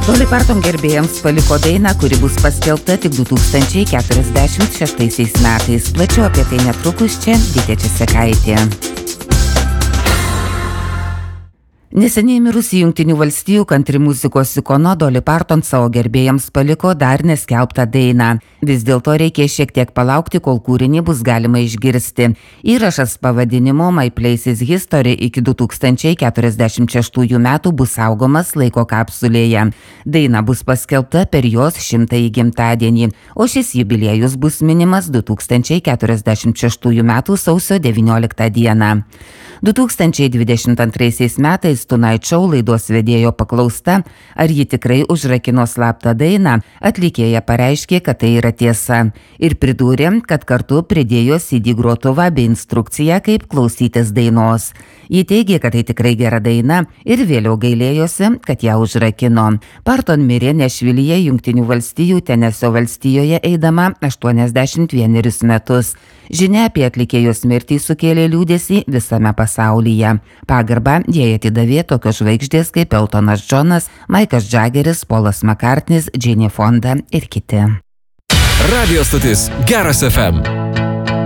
Dolly Parton gerbėjams paliko dainą, kuri bus paskelbta tik 2046 metais. Plačiau apie tai netrukus čia Gytė Česekaitė. Neseniai mirusi Jungtinių valstijų country muzikos ikona Dolly Parton savo gerbėjams paliko dar neskelbtą dainą. Vis dėlto reikia šiek tiek palaukti, kol kūrinį bus galima išgirsti. Įrašas pavadinimu My Place is History iki 2046 metų bus saugomas laiko kapsulėje. Daina bus paskelbta per jos 100-ąjį gimtadienį, o šis jubiliejus bus minimas 2046 metų sausio 19 dieną. 2022 metais Tonight Show laidos vedėjo paklausta, ar ji tikrai užrakino slaptą dainą, atlikėja pareiškė, kad tai yra tiesa ir pridūrė, kad kartu pridėjo CD grotuvą bei instrukciją, kaip klausytis dainos. Ji teigė, kad tai tikrai gera daina ir vėliau gailėjosi, kad ją užrakino. Parton mirė Nešvilyje, Jungtinių valstijų Tenesio valstijoje eidama 81 metus. Žinia apie atlikėjos mirtį sukėlė liūdesį visame pasaulyje. Pagarbą jai atidavė tokios žvaigždės kaip Eltonas Džonas, Maikas Džageris, Polas Makartnis, Džeinė Fonda ir kiti. Radio stotis Geras FM.